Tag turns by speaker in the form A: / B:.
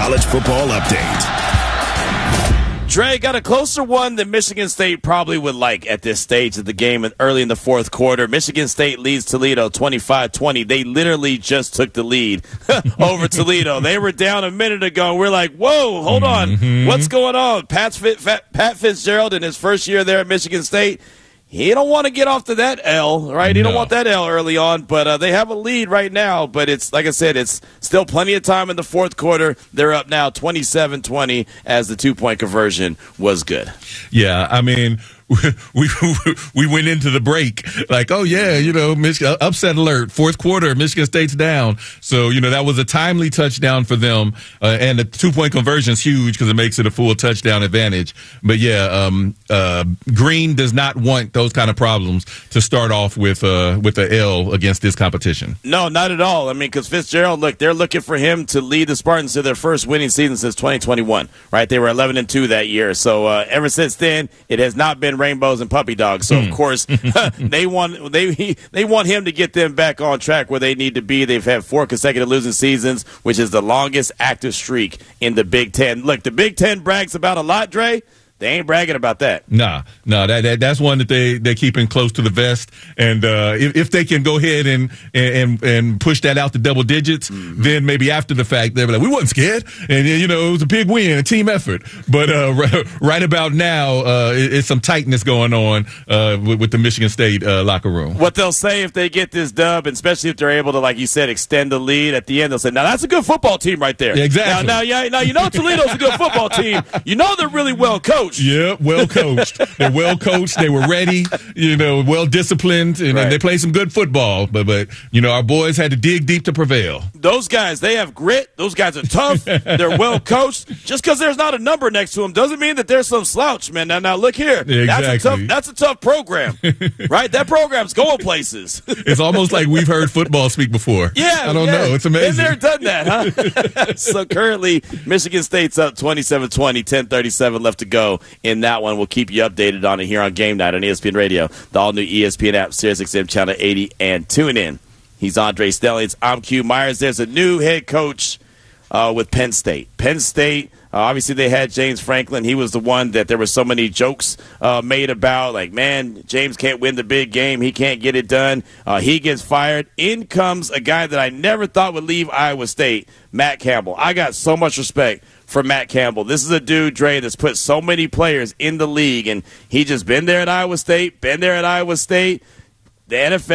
A: college football update.
B: Dre got a closer one than Michigan State probably would like at this stage of the game and early in the fourth quarter. Michigan State leads Toledo 25-20. They literally just took the lead over Toledo. They were down a minute ago. We're like, whoa, hold on. What's going on? Pat Fitzgerald in his first year there at Michigan State, he don't want to get off to that L, right? He don't want that L early on, but they have a lead right now. But it's, like I said, it's still plenty of time in the fourth quarter. They're up now 27-20 as the two-point conversion was good.
C: Yeah, I mean, we went into the break like, oh, yeah, Michigan, upset alert, fourth quarter, Michigan State's down. So, that was a timely touchdown for them. And the two-point conversion is huge because it makes it a full touchdown advantage. But, yeah, Green does not want those kind of problems to start off with a L against this competition.
B: No, not at all. I mean, because Fitzgerald, look, they're looking for him to lead the Spartans to their first winning season since 2021, right? They were 11-2 that year. So ever since then, it has not been rainbows and puppy dogs. So of course they want him to get them back on track where they need to be. They've had 4 consecutive losing seasons, which is the longest active streak in the Big Ten. Look, the Big Ten brags about a lot, Dre. They ain't bragging about that.
C: No, that's one that they're keeping close to the vest. And if they can go ahead and push that out to double digits, then maybe after the fact they'll be like, we wasn't scared, and it was a big win, a team effort. But right about now, it's some tightness going on with the Michigan State locker room.
B: What they'll say if they get this dub, and especially if they're able to, like you said, extend the lead at the end, they'll say, "Now that's a good football team right there."
C: Yeah, exactly.
B: Now Toledo's a good football team. They're really well coached.
C: Yeah, well coached. They're well coached. They were ready, well disciplined, and they played some good football. But our boys had to dig deep to prevail.
B: Those guys, they have grit. Those guys are tough. They're well coached. Just because there's not a number next to them doesn't mean that there's some slouch, man. Now look here.
C: Exactly.
B: That's a tough program, right? That program's going places.
C: It's almost like we've heard football speak before.
B: Yeah,
C: I don't know. It's amazing.
B: Been there, done that, huh? So currently, Michigan State's up 27-20, 10:37 left to go in that one. We'll keep you updated on it here on Game Night on ESPN Radio, the all-new ESPN app, SiriusXM Channel 80, and tune in. He's Andre Stellings. I'm Q Myers. There's a new head coach with Penn State. Penn State, obviously they had James Franklin. He was the one that there were so many jokes made about, like, man, James can't win the big game. He can't get it done. He gets fired. In comes a guy that I never thought would leave Iowa State, Matt Campbell. I got so much respect for Matt Campbell. This is a dude, Dre, that's put so many players in the league, and he just been there at Iowa State, The NFL